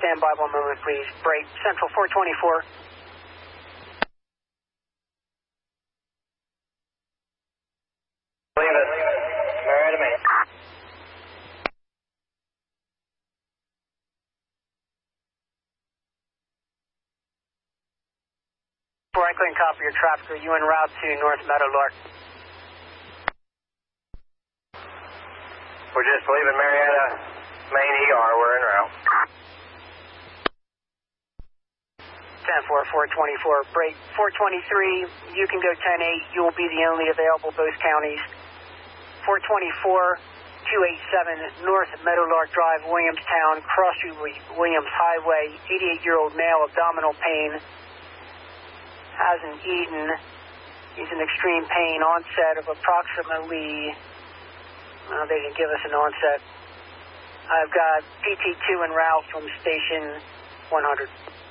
stand by 1 moment, please. Break, Central 424. Leave it. Marietta, Maine. Franklin, copy your traffic. Are you en route to North Meadowlark? We're just leaving Marietta, Maine ER. We're en route. 10-4, 424. Break, 423. You can go 10-8. You will be the only available both counties. 424, 287 North Meadowlark Drive, Williamstown. Cross through Williams Highway. 88-year-old male, abdominal pain. Hasn't eaten. He's in extreme pain. Onset of approximately, well, they didn't give us an onset. I've got PT2 en route from station 100.